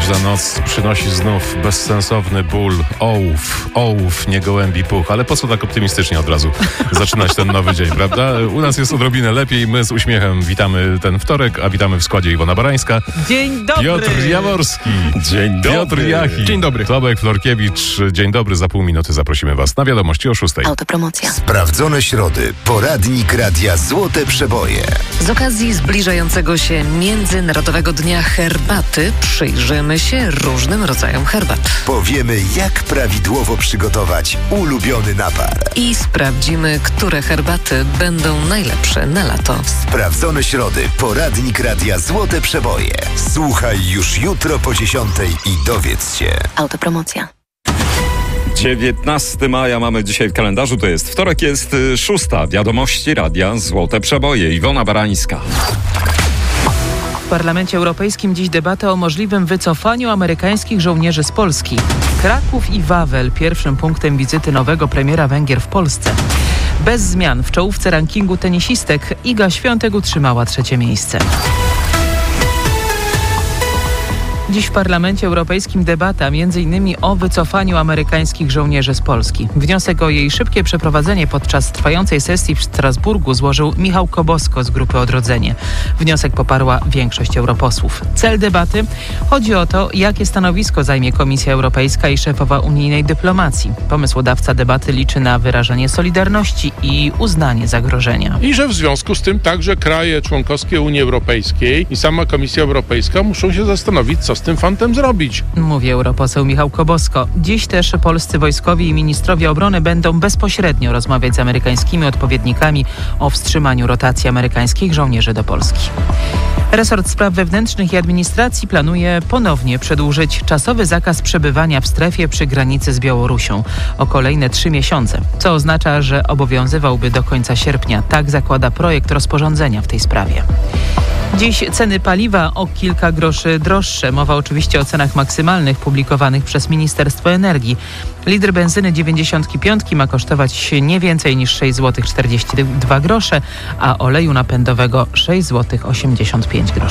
Każda noc przynosi znów bezsensowny ból. Ołów, nie gołębi puch. Ale po co tak optymistycznie od razu zaczynać ten nowy dzień, prawda? U nas jest odrobinę lepiej. My z uśmiechem witamy ten wtorek, a witamy w składzie Iwona Barańska. Dzień dobry! Piotr Jaworski. Dzień dobry. Piotr Jaki. Dzień dobry. Tomek Florkiewicz. Dzień dobry. Za pół minuty zaprosimy Was na wiadomości o 6. Autopromocja. Sprawdzone środy. Poradnik Radia Złote Przeboje. Z okazji zbliżającego się Międzynarodowego Dnia Herbaty przyjrzymy się różnym rodzajom herbat. Powiemy, jak prawidłowo przygotować ulubiony napar. I sprawdzimy, które herbaty będą najlepsze na lato. Sprawdzone środy. Poradnik Radia Złote Przeboje. Słuchaj już jutro po 10:00 i dowiedz się. Autopromocja. 19 maja mamy dzisiaj w kalendarzu, to jest wtorek, jest 6. Wiadomości Radia Złote Przeboje. Iwona Barańska. W Parlamencie Europejskim dziś debata o możliwym wycofaniu amerykańskich żołnierzy z Polski. Kraków i Wawel pierwszym punktem wizyty nowego premiera Węgier w Polsce. Bez zmian w czołówce rankingu tenisistek Iga Świątek utrzymała 3. miejsce. Dziś w Parlamencie Europejskim debata m.in. o wycofaniu amerykańskich żołnierzy z Polski. Wniosek o jej szybkie przeprowadzenie podczas trwającej sesji w Strasburgu złożył Michał Kobosko z Grupy Odrodzenie. Wniosek poparła większość europosłów. Cel debaty? Chodzi o to, jakie stanowisko zajmie Komisja Europejska i szefowa unijnej dyplomacji. Pomysłodawca debaty liczy na wyrażenie solidarności i uznanie zagrożenia. I że w związku z tym także kraje członkowskie Unii Europejskiej i sama Komisja Europejska muszą się zastanowić, co z tym fantem zrobić. Mówi europoseł Michał Kobosko. Dziś też polscy wojskowi i ministrowie obrony będą bezpośrednio rozmawiać z amerykańskimi odpowiednikami o wstrzymaniu rotacji amerykańskich żołnierzy do Polski. Resort Spraw Wewnętrznych i Administracji planuje ponownie przedłużyć czasowy zakaz przebywania w strefie przy granicy z Białorusią o kolejne 3 miesiące, co oznacza, że obowiązywałby do końca sierpnia. Tak zakłada projekt rozporządzenia w tej sprawie. Dziś ceny paliwa o kilka groszy droższe. Mowa oczywiście o cenach maksymalnych publikowanych przez Ministerstwo Energii. Litr benzyny 95 ma kosztować nie więcej niż 6,42 zł, a oleju napędowego 6,85 zł.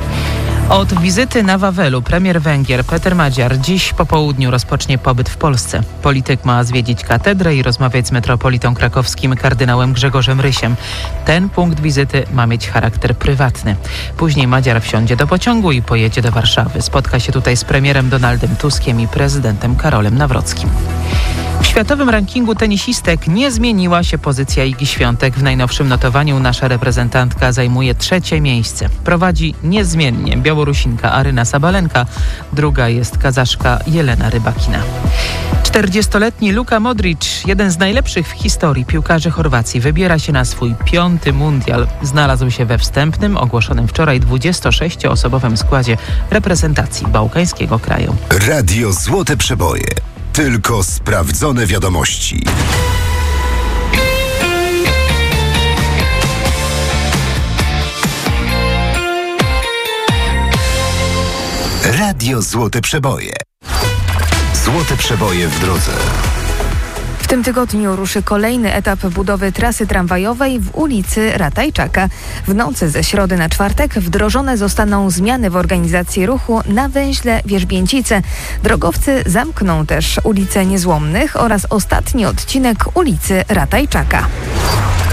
Od wizyty na Wawelu premier Węgier Peter Magyar dziś po południu rozpocznie pobyt w Polsce. Polityk ma zwiedzić katedrę i rozmawiać z metropolitą krakowskim kardynałem Grzegorzem Rysiem. Ten punkt wizyty ma mieć charakter prywatny. Później Magyar wsiądzie do pociągu i pojedzie do Warszawy. Spotka się tutaj z premierem Donaldem Tuskiem i prezydentem Karolem Nawrockim. W światowym rankingu tenisistek nie zmieniła się pozycja Igi Świątek. W najnowszym notowaniu nasza reprezentantka zajmuje 3. miejsce. Prowadzi niezmiennie Białorusinka Aryna Sabalenka. Druga jest Kazaszka Jelena Rybakina. 40-letni Luka Modric, jeden z najlepszych w historii piłkarzy Chorwacji, wybiera się na swój 5. mundial. Znalazł się we wstępnym, ogłoszonym wczoraj 26-osobowym składzie reprezentacji bałkańskiego kraju. Radio Złote Przeboje. Tylko sprawdzone wiadomości. Radio Złote Przeboje. Złote Przeboje w drodze. W tym tygodniu ruszy kolejny etap budowy trasy tramwajowej w ulicy Ratajczaka. W nocy ze środy na czwartek wdrożone zostaną zmiany w organizacji ruchu na węźle Wierzbięcice. Drogowcy zamkną też ulicę Niezłomnych oraz ostatni odcinek ulicy Ratajczaka.